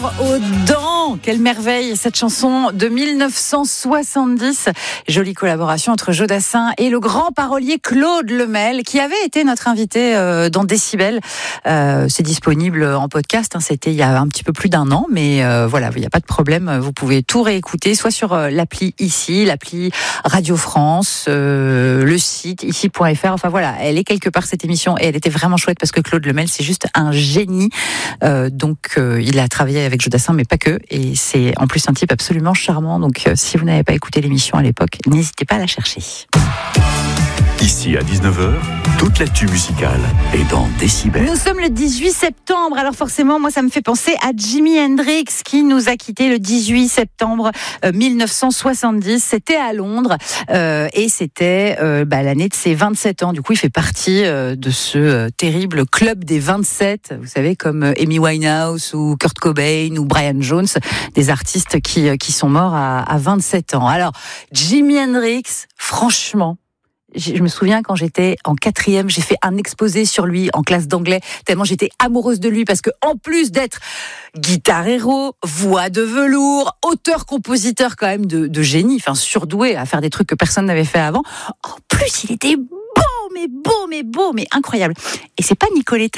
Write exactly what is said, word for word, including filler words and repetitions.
mort aux dents. Quelle merveille, cette chanson de mille neuf cent soixante-dix. Jolie collaboration entre Jodassin et le grand parolier Claude Lemel, qui avait été notre invité euh, dans Décibel. Euh, c'est disponible en podcast, hein, c'était il y a un petit peu plus d'un an, mais euh, voilà, il n'y a pas de problème, vous pouvez tout réécouter, soit sur euh, l'appli ici, l'appli Radio France, euh, le site ici point f r, enfin voilà, elle est quelque part cette émission, et elle était vraiment chouette parce que Claude Lemel, c'est juste un génie, euh, donc euh, il a travaillé avec Jodassin, mais pas que, et c'est en plus un type absolument charmant, donc euh, si vous n'avez pas écouté l'émission à l'époque, n'hésitez pas à la chercher. Ici à dix-neuf heures, toute l'actu musicale est dans Décibel. Nous sommes le dix-huit septembre, alors forcément, moi ça me fait penser à Jimi Hendrix qui nous a quittés le dix-huit septembre mille neuf cent soixante-dix. C'était à Londres euh, et c'était euh, bah, l'année de ses vingt-sept ans. Du coup, il fait partie euh, de ce euh, terrible club des vingt-sept, vous savez, comme euh, Amy Winehouse ou Kurt Cobain ou Brian Jones, des artistes qui, euh, qui sont morts à, à vingt-sept ans. Alors, Jimi Hendrix, franchement, je me souviens quand j'étais en quatrième, j'ai fait un exposé sur lui en classe d'anglais, tellement j'étais amoureuse de lui parce que en plus d'être guitare héros, voix de velours, auteur-compositeur quand même de, de génie, enfin surdoué à faire des trucs que personne n'avait fait avant, en plus il était beau, mais beau, mais beau, mais incroyable. Et c'est pas Nicoletta